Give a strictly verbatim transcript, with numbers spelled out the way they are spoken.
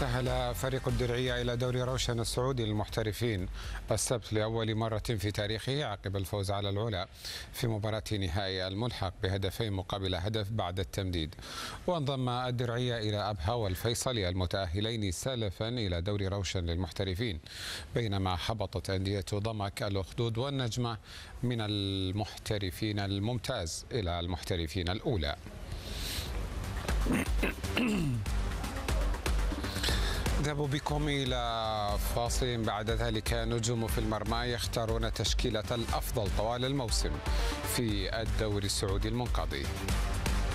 تأهل فريق الدرعية إلى دوري روشن السعودي للمحترفين السبت لأول مرة في تاريخه عقب الفوز على العلا في مباراة نهائي الملحق بهدفين مقابل هدف بعد التمديد. وانضم الدرعية إلى أبها والفيصلي المتأهلين سلفا إلى دوري روشن للمحترفين، بينما حبطت أندية ضمك الأخدود والنجمة من المحترفين الممتاز إلى المحترفين الأولى. نذهب بكم إلى فاصل، بعد ذلك نجوم في المرمى يختارون تشكيلة الأفضل طوال الموسم في الدوري السعودي المنقضي.